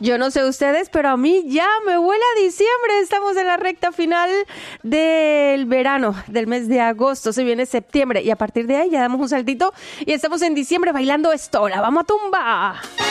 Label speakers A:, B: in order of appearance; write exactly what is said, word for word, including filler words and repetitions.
A: Yo no sé ustedes, pero a mí ya me huele a diciembre. Estamos en la recta final del verano, del mes de agosto. Se viene septiembre y a partir de ahí ya damos un saltito y estamos en diciembre bailando esto. ¡La vamos a tumba!